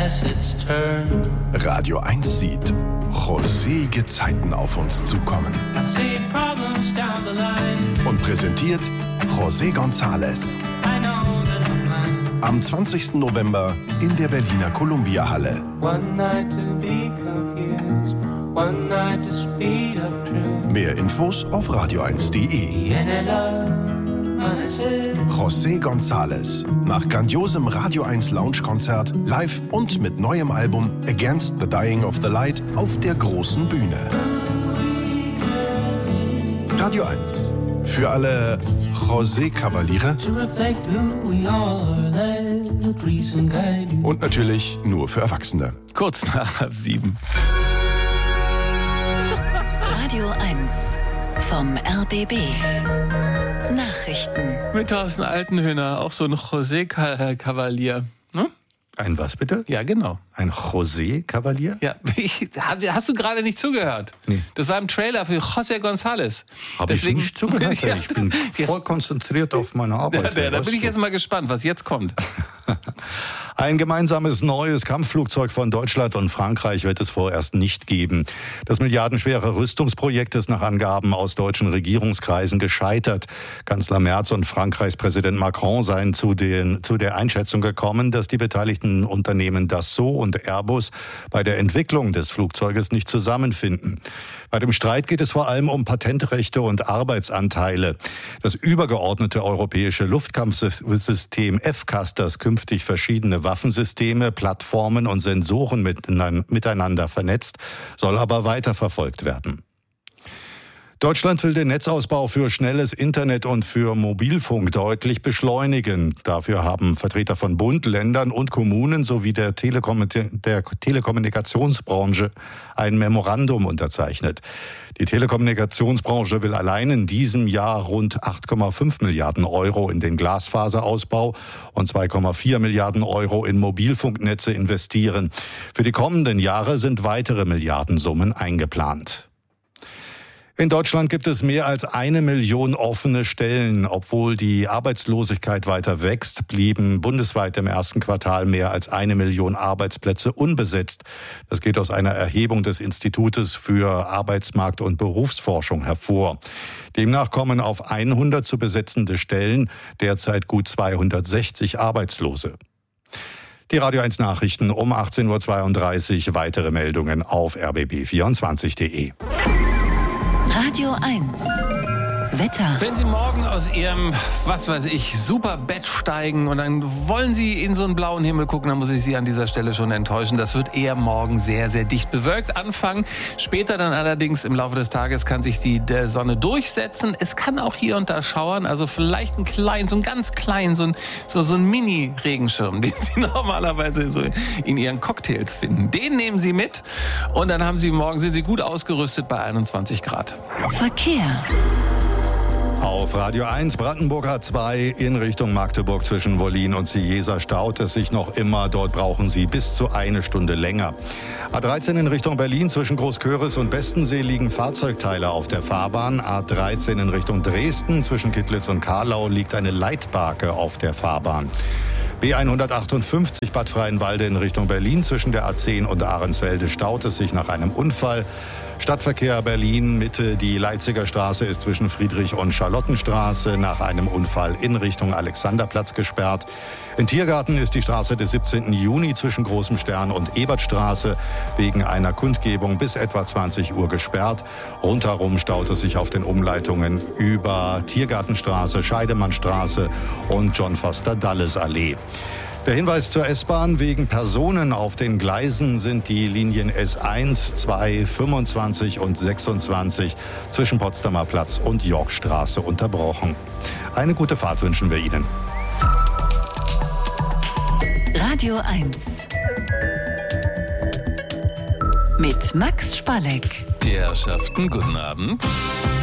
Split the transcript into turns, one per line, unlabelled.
acids turn.
Radio 1 sieht rosige Zeiten auf uns zukommen.
I see problems down the line.
Und präsentiert José González.
I know that I'm blind.
Am 20. November in der Berliner Columbia-Halle.
One night to be confused, one night to speed up truth.
Mehr Infos auf radio1.de. José González nach grandiosem Radio 1 Lounge-Konzert live und mit neuem Album Against the Dying of the Light auf der großen Bühne. Radio 1 für alle José-Kavaliere und natürlich nur für Erwachsene.
Kurz nach 6:30.
Radio 1 vom RBB. Nachrichten.
Mit Thorsten Altenhöhner, auch so ein José-Kavalier. Ne?
Ein was bitte?
Ja, genau.
Ein José-Kavalier?
Ja, hast du gerade nicht zugehört?
Nee.
Das war im Trailer für José González.
Habe ich nicht zugehört?
Ja,
ich bin voll konzentriert auf meine Arbeit.
Da bin ich jetzt mal gespannt, was jetzt kommt.
Ein gemeinsames neues Kampfflugzeug von Deutschland und Frankreich wird es vorerst nicht geben. Das milliardenschwere Rüstungsprojekt ist nach Angaben aus deutschen Regierungskreisen gescheitert. Kanzler Merz und Frankreichs Präsident Macron seien zu der Einschätzung gekommen, dass die beteiligten Unternehmen Dassault und Airbus bei der Entwicklung des Flugzeuges nicht zusammenfinden. Bei dem Streit geht es vor allem um Patentrechte und Arbeitsanteile. Das übergeordnete europäische Luftkampfsystem FCAS, das künftig verschiedene Waffensysteme, Plattformen und Sensoren miteinander vernetzt, soll aber weiterverfolgt werden. Deutschland will den Netzausbau für schnelles Internet und für Mobilfunk deutlich beschleunigen. Dafür haben Vertreter von Bund, Ländern und Kommunen sowie der Telekommunikationsbranche ein Memorandum unterzeichnet. Die Telekommunikationsbranche will allein in diesem Jahr rund 8,5 Milliarden Euro in den Glasfaserausbau und 2,4 Milliarden Euro in Mobilfunknetze investieren. Für die kommenden Jahre sind weitere Milliardensummen eingeplant. In Deutschland gibt es mehr als 1 Million offene Stellen. Obwohl die Arbeitslosigkeit weiter wächst, blieben bundesweit im ersten Quartal mehr als 1 Million Arbeitsplätze unbesetzt. Das geht aus einer Erhebung des Institutes für Arbeitsmarkt- und Berufsforschung hervor. Demnach kommen auf 100 zu besetzende Stellen derzeit gut 260 Arbeitslose. Die Radio 1 Nachrichten um 18.32 Uhr. Weitere Meldungen auf rbb24.de.
Radio 1 Wetter.
Wenn Sie morgen aus Ihrem, was weiß ich, super Bett steigen und dann wollen Sie in so einen blauen Himmel gucken, dann muss ich Sie an dieser Stelle schon enttäuschen. Das wird eher morgen sehr, sehr dicht bewölkt anfangen. Später dann allerdings im Laufe des Tages kann sich die Sonne durchsetzen. Es kann auch hier und da schauern, also vielleicht ein ganz klein, so ein Mini-Regenschirm, den Sie normalerweise so in Ihren Cocktails finden. Den nehmen Sie mit und dann sind Sie gut ausgerüstet bei 21 Grad.
Verkehr.
Auf Radio 1 Brandenburg A2 in Richtung Magdeburg zwischen Wollin und Cieza staut es sich noch immer. Dort brauchen Sie bis zu 1 Stunde länger. A13 in Richtung Berlin zwischen Großköris und Bestensee liegen Fahrzeugteile auf der Fahrbahn. A13 in Richtung Dresden zwischen Kittlitz und Karlau liegt eine Leitbarke auf der Fahrbahn. B158 Bad Freienwalde in Richtung Berlin zwischen der A10 und Ahrensfelde staut es sich nach einem Unfall. Stadtverkehr Berlin Mitte, die Leipziger Straße ist zwischen Friedrich- und Charlottenstraße nach einem Unfall in Richtung Alexanderplatz gesperrt. In Tiergarten ist die Straße des 17. Juni zwischen Großem Stern und Ebertstraße wegen einer Kundgebung bis etwa 20 Uhr gesperrt. Rundherum staut es sich auf den Umleitungen über Tiergartenstraße, Scheidemannstraße und John Foster Dulles Allee. Der Hinweis zur S-Bahn: Wegen Personen auf den Gleisen sind die Linien S1, 2, 25 und 26 zwischen Potsdamer Platz und Yorkstraße unterbrochen. Eine gute Fahrt wünschen wir Ihnen.
Radio 1 mit Max Spalleck.
Die Herrschaften, guten Abend.